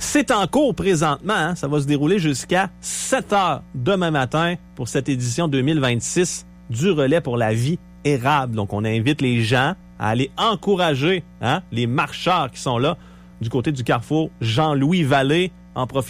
C'est en cours présentement. Hein? Ça va se dérouler jusqu'à 7 heures demain matin pour cette édition 2026 du Relais pour la vie érable. Donc, on invite les gens à aller encourager les marcheurs qui sont là du côté du carrefour Jean-Louis Vallée en profitant